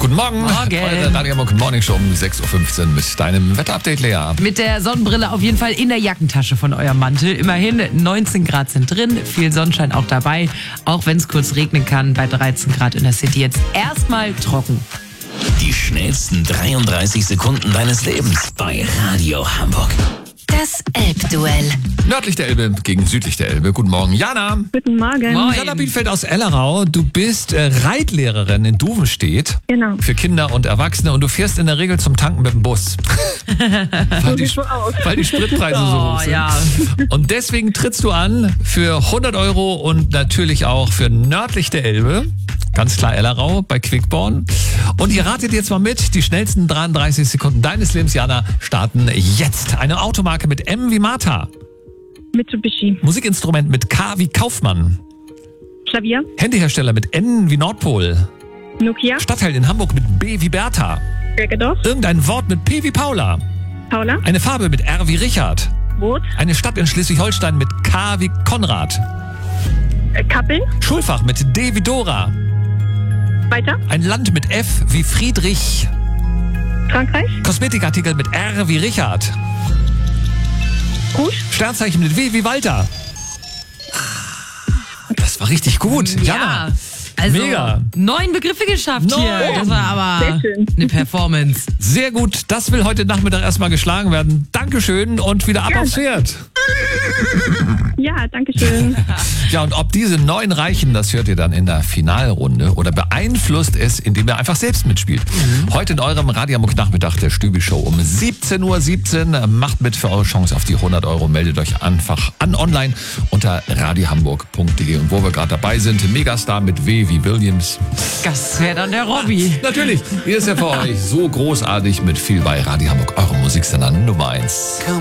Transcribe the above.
Guten Morgen. Morgen. Eure Radio Hamburg Morning Show um 6.15 Uhr mit deinem Wetterupdate, Lea. Mit der Sonnenbrille auf jeden Fall in der Jackentasche von eurem Mantel. Immerhin 19 Grad sind drin, viel Sonnenschein auch dabei. Auch wenn es kurz regnen kann, bei 13 Grad in der City jetzt erstmal trocken. Die schnellsten 33 Sekunden deines Lebens bei Radio Hamburg. Das Elbduell. Nördlich der Elbe gegen südlich der Elbe. Guten Morgen, Jana. Guten Morgen. Moin. Jana Bielefeld aus Ellerau. Du bist Reitlehrerin in Duvenstedt. Genau. Für Kinder und Erwachsene und du fährst in der Regel zum Tanken mit dem Bus. weil die Spritpreise so hoch sind. Ja. Und deswegen trittst du an für 100 Euro und natürlich auch für nördlich der Elbe. Ganz klar Ellerau bei Quickborn. Und ihr ratet jetzt mal mit, die schnellsten 33 Sekunden deines Lebens, Jana, starten jetzt. Eine Automarke mit M wie Martha. Mitsubishi. Musikinstrument mit K wie Kaufmann. Klavier. Handyhersteller mit N wie Nordpol. Nokia. Stadtteil in Hamburg mit B wie Bertha. Bergedorf. Irgendein Wort mit P wie Paula. Paula. Eine Farbe mit R wie Richard. Rot. Eine Stadt in Schleswig-Holstein mit K wie Konrad. Kappeln. Schulfach mit D wie Dora. Weiter. Ein Land mit F wie Friedrich. Frankreich. Kosmetikartikel mit R wie Richard. Rouge. Sternzeichen mit W wie Walter. Das war richtig gut. Jana. Ja, also Mega. 9 Begriffe geschafft hier. 9. Das war aber Sehr schön. eine Performance. Sehr gut. Das will heute Nachmittag erstmal geschlagen werden. Dankeschön und wieder ab Ja. aufs Pferd. Ja, danke schön. Ja, und ob diese 9 reichen, das hört ihr dann in der Finalrunde oder beeinflusst es, indem ihr einfach selbst mitspielt. Heute in eurem Radio Hamburg Nachmittag der Stübi-Show um 17.17 Uhr. Macht mit für eure Chance auf die 100 Euro. Meldet euch einfach an online unter radiohamburg.de. Und wo wir gerade dabei sind, Megastar mit W wie Williams. Das wäre dann der Robby. Natürlich, hier ist ja für euch so großartig mit viel bei Radio Hamburg. Eure Musiksender Nummer 1.